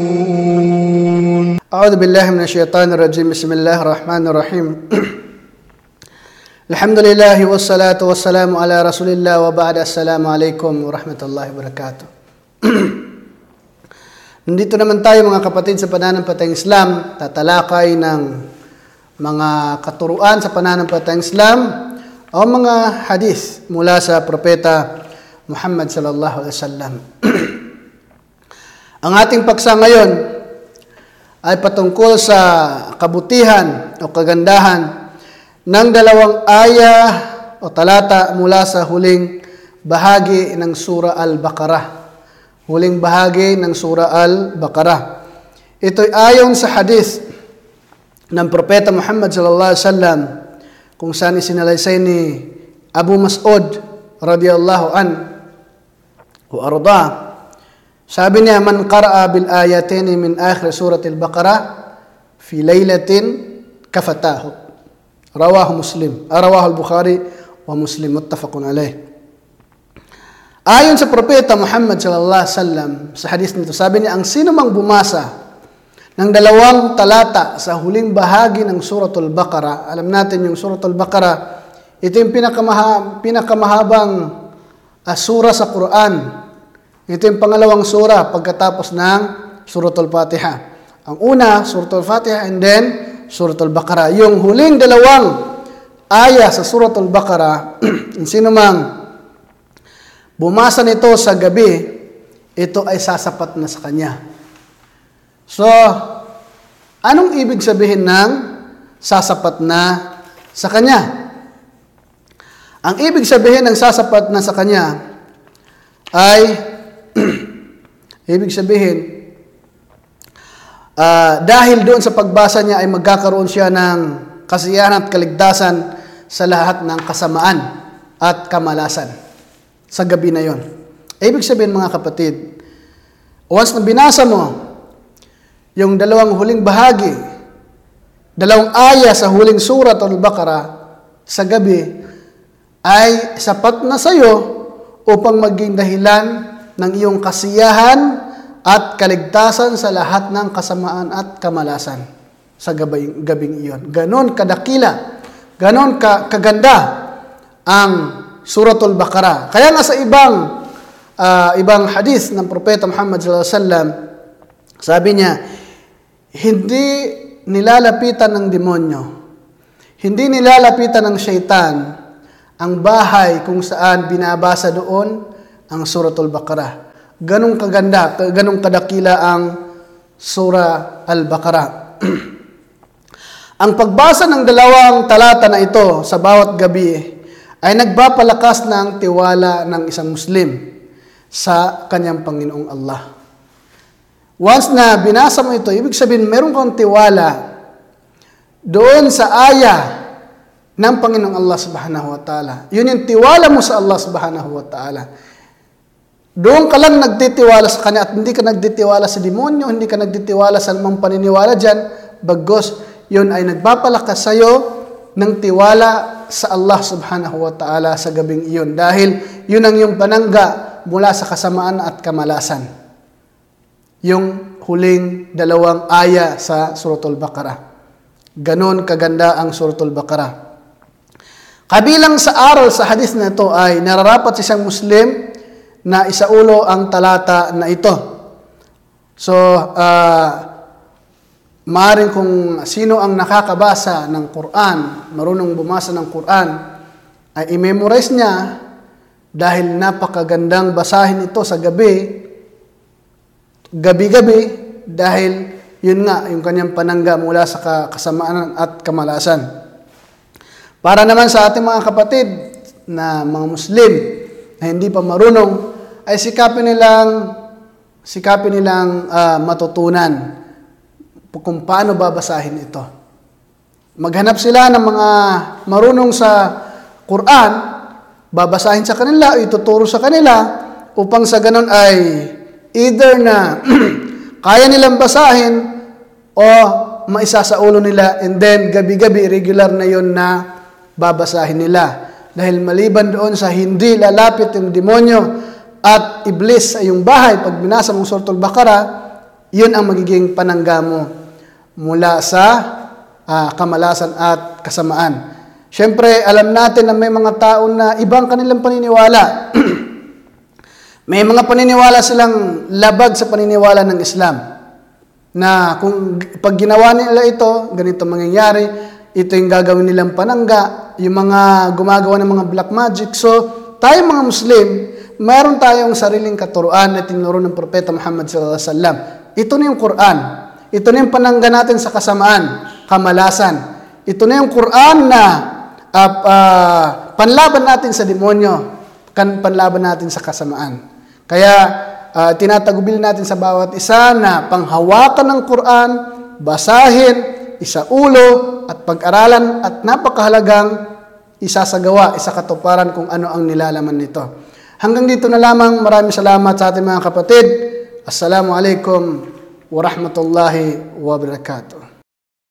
أعوذ بالله من الشيطان الرجيم. بسم الله الرحمن الرحيم. الحمد لله والصلاة والسلام على رسول الله وبعد. السلام عليكم warahmatullahi wabarakatuh. Nandito naman tayo mga kapatid sa pananampalatayang Islam, tatalakay ng mga katuruan sa pananampalatayang Islam o mga hadith mula sa propeta Muhammad sallallahu alaihi wasallam. Ang ating paksa ngayon ay patungkol sa kabutihan o kagandahan ng dalawang aya o talata mula sa huling bahagi ng Surah Al-Baqarah. Huling bahagi ng Surah Al-Baqarah. Ito'y ayon sa hadith ng propeta Muhammad sallallahu alaihi wasallam kung saan isinalaysay ni Abu Mas'ud radiyallahu an wa arda. Sabi niya, man qara'a bil ayatayn min akhir surah al-Baqarah fi laylatin kafatahu. Rawahu al-Bukhari wa Muslim, muttafaqun alayh. Ayon sa propeta Muhammad sallallahu alaihi wasallam sa hadith nito, sabi niya, ang sino mang bumasa ng dalawang talata sa huling bahagi ng suratul Baqarah, alam natin yung suratul Baqarah, ito yung pinakamahabang surah sa Quran. Ito yung pangalawang surah pagkatapos ng Suratul Fatiha. Ang una, Suratul Fatiha, and then Suratul Baqarah. Yung huling dalawang aya sa Suratul Baqarah, sino mang bumasa nito sa gabi, ito ay sasapat na sa kanya. So, anong ibig sabihin ng sasapat na sa kanya? Ang ibig sabihin ng sasapat na sa kanya ay ibig sabihin, dahil doon sa pagbasa niya ay magkakaroon siya ng kasiyahan at kaligtasan sa lahat ng kasamaan at kamalasan sa gabi na yon. Ibig sabihin mga kapatid, once na binasa mo yung dalawang huling bahagi, dalawang aya sa huling surat Al-Baqarah sa gabi, ay sapat na sa iyo upang maging dahilan ng iyong kasiyahan at kaligtasan sa lahat ng kasamaan at kamalasan sa gabing iyon. Ganon kadakila, ganon kaganda ang Suratul Baqarah. Kaya nga sa ibang hadith ng propeta Muhammad sallallahu alaihi wasallam, sabi niya, hindi nilalapitan ng demonyo, hindi nilalapitan ng syaitan ang bahay kung saan binabasa doon ang Suratul Baqarah. Ganong kaganda, ganong kadakila ang Surah Al-Baqarah. Ang pagbasa ng dalawang talata na ito sa bawat gabi ay nagpapalakas ng tiwala ng isang Muslim sa kanyang Panginoong Allah. Once na binasa mo ito, ibig sabihin meron kang tiwala doon sa aya ng Panginoong Allah subhanahu wa ta'ala. Yun yung tiwala mo sa Allah subhanahu wa ta'ala. Doon ka lang nagtitiwala sa Kanya at hindi ka nagtitiwala sa demonyo, hindi ka nagtitiwala sa anumang paniniwala dyan, bagos yun ay nagpapalakas sa iyo ng tiwala sa Allah subhanahu wa ta'ala sa gabing iyon. Dahil yun ang yung panangga mula sa kasamaan at kamalasan. Yung huling dalawang aya sa Suratul Baqarah. Ganon kaganda ang Suratul Baqarah. Kabilang sa aral sa hadith na ito ay nararapat sa isang Muslim na isaulo ang talata na ito. So, maaaring kung sino ang nakakabasa ng Quran, marunong bumasa ng Quran, ay i-memorize niya dahil napakagandang basahin ito sa gabi-gabi, dahil yun nga, yung kanyang panangga mula sa kasamaan at kamalasan. Para naman sa ating mga kapatid na mga Muslim na hindi pa marunong, ay sikapin nilang matutunan kung paano babasahin ito. Maghanap sila ng mga marunong sa Quran, babasahin sa kanila, ituturo sa kanila, upang sa ganon ay either na kaya nilang basahin o maisa sa ulo nila, and then gabi-gabi regular na yon na babasahin nila. Dahil maliban doon sa hindi lalapit yung demonyo at iblis sa iyong bahay pag binasa mong Suratul Baqarah, Yun ang magiging panangga mo mula sa kamalasan at kasamaan. Siyempre, alam natin na may mga tao na ibang kanilang paniniwala. May mga paniniwala silang labag sa paniniwala ng Islam. Na kung pag ginawa nila ito, ganito mangyayari, ito yung gagawin nilang panangga, yung mga gumagawa ng mga black magic. So, tayo mga Muslim, mayroon tayong sariling katuruan na tinuro ng Propeta Muhammad sallallahu alaihi wasallam. Ito na yung Quran. Ito na yung panangga natin sa kasamaan, kamalasan. Ito na yung Quran na panlaban natin sa demonyo, panlaban natin sa kasamaan. Kaya tinatagubil natin sa bawat isa na panghawakan ng Quran, basahin, isaulo, at pag-aralan, at napakahalagang isasagawa, isakatuparan kung ano ang nilalaman nito. Hanggang dito na lamang. Maraming salamat sa ating mga kapatid. Assalamualaikum warahmatullahi wabarakatuh.